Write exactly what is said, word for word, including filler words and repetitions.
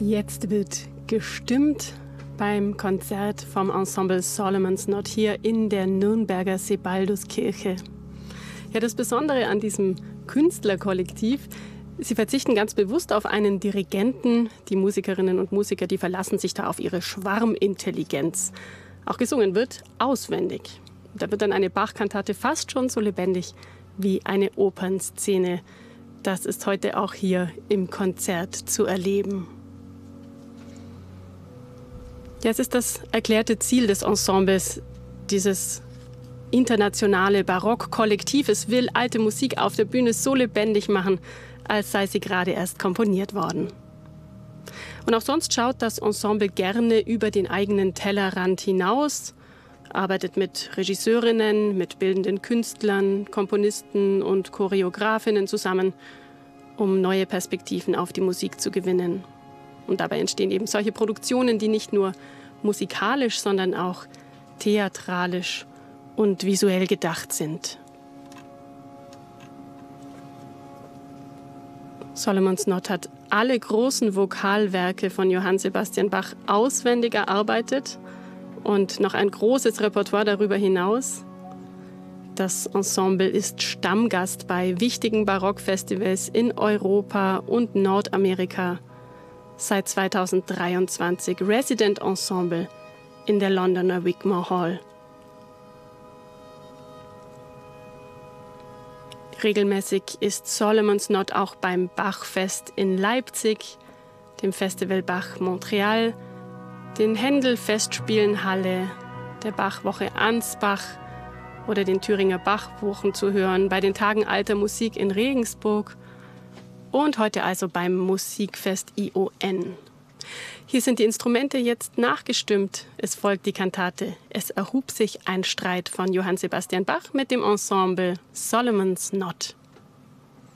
Jetzt wird gestimmt beim Konzert vom Ensemble Solomon's Knot hier in der Nürnberger Sebalduskirche. Ja, das Besondere an diesem Künstlerkollektiv, sie verzichten ganz bewusst auf einen Dirigenten. Die Musikerinnen und Musiker, die verlassen sich da auf ihre Schwarmintelligenz. Auch gesungen wird auswendig. Da wird dann eine Bach-Kantate fast schon so lebendig wie eine Opernszene. Das ist heute auch hier im Konzert zu erleben. Ja, es ist das erklärte Ziel des Ensembles, dieses internationale Barock-Kollektiv. Es will alte Musik auf der Bühne so lebendig machen, als sei sie gerade erst komponiert worden. Und auch sonst schaut das Ensemble gerne über den eigenen Tellerrand hinaus, arbeitet mit Regisseurinnen, mit bildenden Künstlern, Komponisten und Choreografinnen zusammen, um neue Perspektiven auf die Musik zu gewinnen. Und dabei entstehen eben solche Produktionen, die nicht nur musikalisch, sondern auch theatralisch und visuell gedacht sind. Solomon's Knot hat alle großen Vokalwerke von Johann Sebastian Bach auswendig erarbeitet und noch ein großes Repertoire darüber hinaus. Das Ensemble ist Stammgast bei wichtigen Barockfestivals in Europa und Nordamerika. Seit zweitausenddreiundzwanzig Resident Ensemble in der Londoner Wigmore Hall. Regelmäßig ist Solomon's Knot auch beim Bachfest in Leipzig, dem Festival Bach Montreal, den Händel-Festspielen Halle, der Bachwoche Ansbach oder den Thüringer Bachwochen zu hören, bei den Tagen alter Musik in Regensburg und heute also beim Musikfest I O N. Hier sind die Instrumente jetzt nachgestimmt. Es folgt die Kantate Es erhub sich ein Streit von Johann Sebastian Bach mit dem Ensemble Solomon's Knot.